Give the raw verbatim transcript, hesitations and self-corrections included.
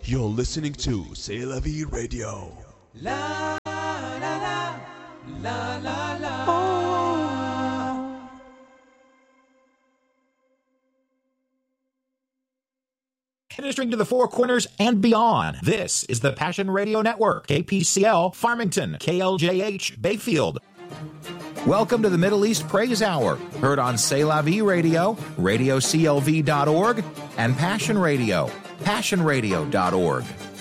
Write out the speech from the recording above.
You're listening to C'est La Vie Radio. La la la la la la. Oh. Ministering to the Four Corners and beyond. This is the Passion Radio Network, K P C L, Farmington, K L J H, Bayfield. Welcome to the Middle East Praise Hour, heard on C'est La Vie Radio, radio C L V dot org, and Passion Radio, passion radio dot org.